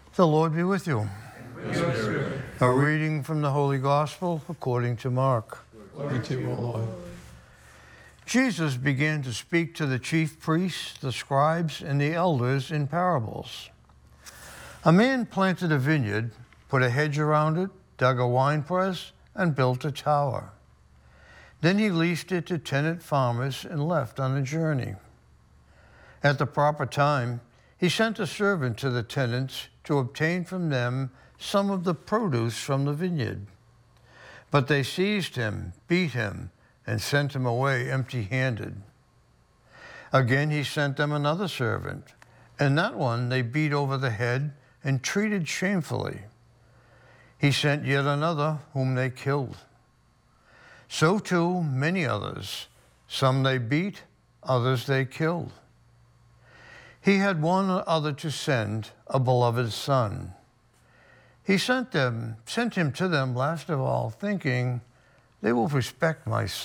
The Lord be with you. With your spirit. A reading from the Holy Gospel according to Mark. Glory to you, O Lord. Jesus began to speak to the chief priests, the scribes, and the elders in parables. A man planted a vineyard, put a hedge around it, dug a winepress, and built a tower. Then he leased it to tenant farmers and left on a journey. At the proper time, he sent a servant to the tenants to obtain from them some of the produce from the vineyard. But they seized him, beat him, and sent him away empty-handed. Again he sent them another servant, and that one they beat over the head and treated shamefully. He sent yet another whom they killed. So too many others. Some they beat, others they killed. He had one other to send, a beloved son. He sent him to them last of all, thinking, they will respect my son.